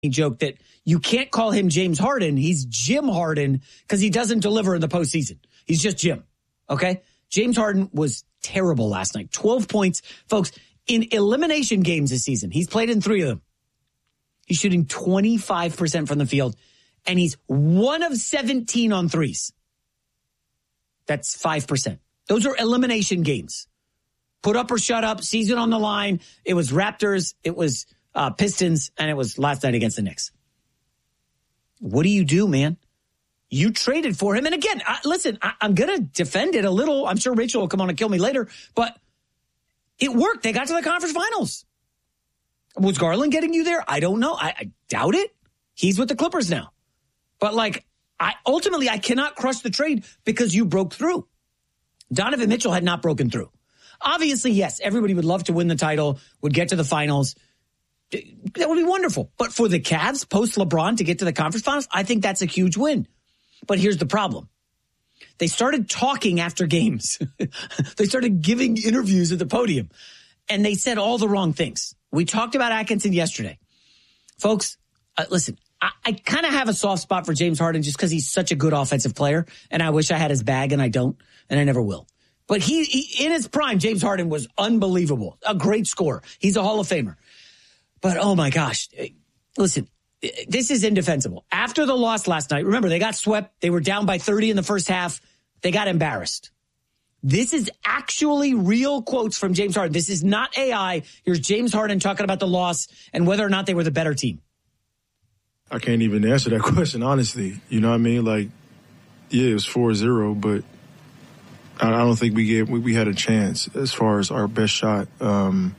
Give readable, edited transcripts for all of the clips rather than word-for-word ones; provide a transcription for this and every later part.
joke that you can't call him James Harden. He's Jim Harden because he doesn't deliver in the postseason. He's just Jim. Okay? James Harden was terrible last night. 12 points. Folks, in elimination games this season, he's played in 3 of them. He's shooting 25% from the field, and he's 1 of 17 on threes. That's 5%. Those are elimination games. Put up or shut up, season on the line. It was Raptors, it was Pistons, and it was last night against the Knicks. What do you do, man? You traded for him. And again, listen, I'm going to defend it a little. I'm sure Rachel will come on and kill me later, but it worked. They got to the conference finals. Was Garland getting you there? I don't know. I doubt it. He's with the Clippers now. But ultimately, I cannot crush the trade because you broke through. Donovan Mitchell had not broken through. Obviously, yes, everybody would love to win the title, would get to the finals. That would be wonderful. But for the Cavs, post LeBron, to get to the conference finals, I think that's a huge win. But here's the problem. They started talking after games. They started giving interviews at the podium. And they said all the wrong things. We talked about Atkinson yesterday. Folks, listen, I kind of have a soft spot for James Harden just because he's such a good offensive player. And I wish I had his bag, and I don't, and I never will. But he in his prime, James Harden was unbelievable. A great scorer. He's a Hall of Famer. But, oh, my gosh, listen, this is indefensible. After the loss last night, remember, they got swept. They were down by 30 in the first half. They got embarrassed. This is actually real quotes from James Harden. This is not AI. Here's James Harden talking about the loss and whether or not they were the better team. I can't even answer that question, honestly. You know what I mean? Yeah, it was 4-0, but I don't think we had a chance as far as our best shot. From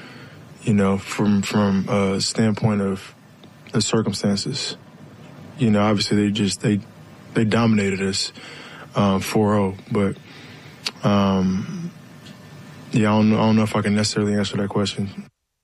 a standpoint of the circumstances. Obviously they dominated us 4-0, but I don't know if I can necessarily answer that question.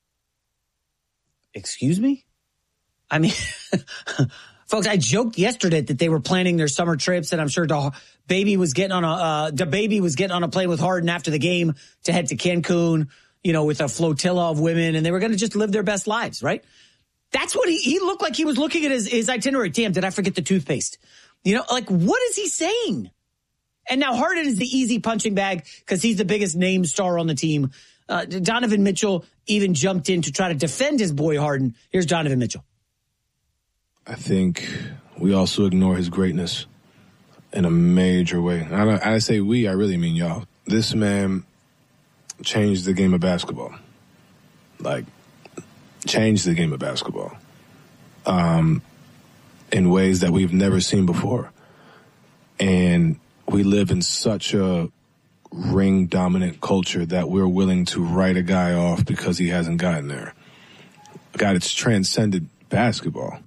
Excuse me? I mean, folks, I joked yesterday that they were planning their summer trips, and I'm sure the baby was getting on a plane with Harden after the game to head to Cancun, with a flotilla of women, and they were going to just live their best lives, right? That's what he looked like. He was looking at his itinerary. Damn, did I forget the toothpaste? What is he saying? And now Harden is the easy punching bag because he's the biggest name star on the team. Donovan Mitchell even jumped in to try to defend his boy Harden. Here's Donovan Mitchell. I think we also ignore his greatness in a major way. I say we, I really mean y'all. This man changed the game of basketball. Changed the game of basketball. In ways that we've never seen before. And we live in such a ring-dominant culture that we're willing to write a guy off because he hasn't gotten there. God, it's transcended basketball.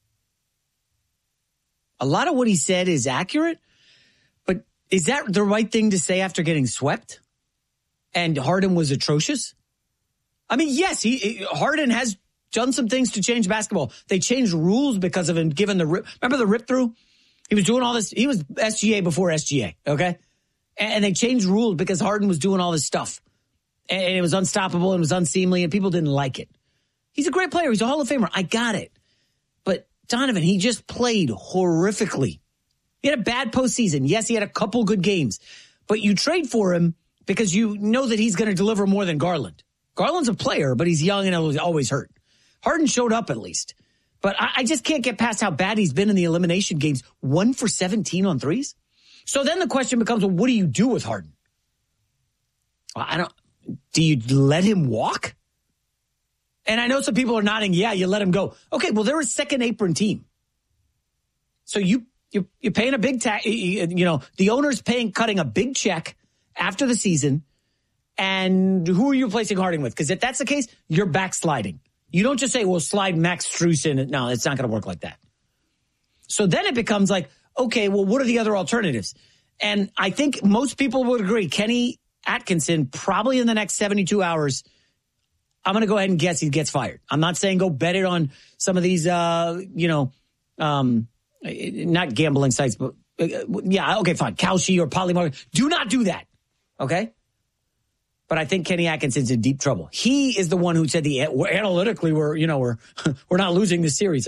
A lot of what he said is accurate, but is that the right thing to say after getting swept? And Harden was atrocious? I mean, yes, Harden has done some things to change basketball. They changed rules because of him giving remember the rip through? He was doing all this. He was SGA before SGA, okay? And they changed rules because Harden was doing all this stuff. And it was unstoppable and it was unseemly and people didn't like it. He's a great player. He's a Hall of Famer. I got it. But Donovan, he just played horrifically. He had a bad postseason. Yes, he had a couple good games. But you trade for him because you know that he's going to deliver more than Garland. Garland's a player, but he's young and always hurt. Harden showed up at least. But I just can't get past how bad he's been in the elimination games. 1 for 17 on threes. So then the question becomes, well, what do you do with Harden? Do you let him walk? And I know some people are nodding, yeah, you let him go. Okay, well, they're a second apron team. So you're paying a big tax, the owner's cutting a big check after the season. And who are you replacing Harden with? Because if that's the case, you're backsliding. You don't just say, well, slide Max Strus in. No, it's not going to work like that. So then it becomes like, okay, well, what are the other alternatives? And I think most people would agree, Kenny Atkinson, probably in the next 72 hours, I'm going to go ahead and guess he gets fired. I'm not saying go bet it on some of these, not gambling sites, but yeah, okay, fine. Kalshi or Polymarket. Do not do that, okay? but I think Kenny Atkinson's in deep trouble. He is the one who said analytically we're not losing this series.